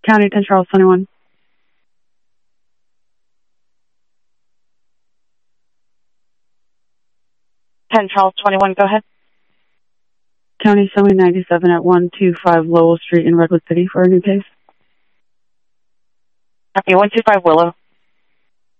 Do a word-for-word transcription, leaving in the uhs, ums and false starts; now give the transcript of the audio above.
County ten Charles twenty-one. ten Charles twenty-one, go ahead. County seven ninety-seven at one two five Lowell Street in Redwood City for a new case. Okay, one two five Willow.